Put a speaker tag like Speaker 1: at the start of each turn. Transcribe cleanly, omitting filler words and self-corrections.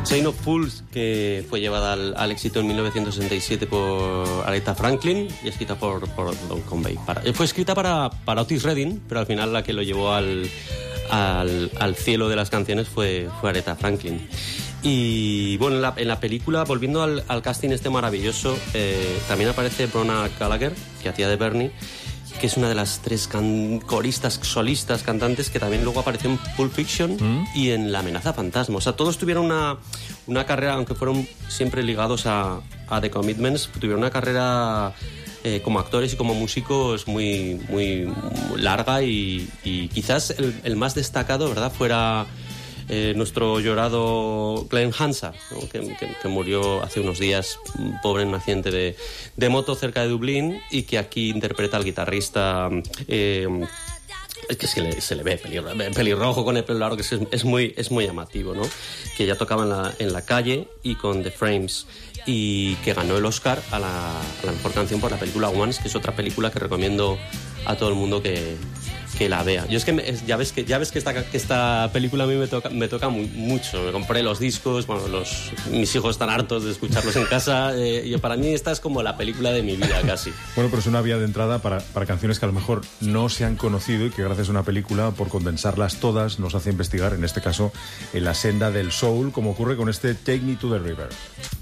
Speaker 1: Chain of Fools, que fue llevada al éxito en 1967 por Aretha Franklin y escrita por Don Conway. Fue escrita para Otis Redding, pero al final la que lo llevó al cielo de las canciones fue Aretha Franklin. Y bueno, en la película, volviendo al casting este maravilloso, también aparece Brona Gallagher, que hacía de Bernie, que es una de las 3 coristas, solistas, cantantes, que también luego apareció en Pulp Fiction y en La amenaza fantasma. O sea, todos tuvieron una carrera, aunque fueron siempre ligados a The Commitments, tuvieron una carrera como actores y como músicos muy, muy larga y quizás el más destacado, ¿verdad?, fuera nuestro llorado Glenn Hansard, ¿no?, que murió hace unos días, pobre, en un accidente de moto cerca de Dublín, y que aquí interpreta al guitarrista, es que se le ve pelirrojo con el pelo largo, que es muy llamativo, ¿no?, que ya tocaba en la calle y con The Frames, y que ganó el Oscar a la mejor canción por la película Once, que es otra película que recomiendo a todo el mundo que la vea. Yo es que ya ves que esta película a mí me toca mucho. Me compré los discos, bueno, mis hijos están hartos de escucharlos en casa, y para mí esta es como la película de mi vida casi.
Speaker 2: Bueno, pero es una vía de entrada para canciones que a lo mejor no se han conocido y que gracias a una película, por condensarlas todas, nos hace investigar, en este caso, en la senda del soul, como ocurre con este Take Me to the River.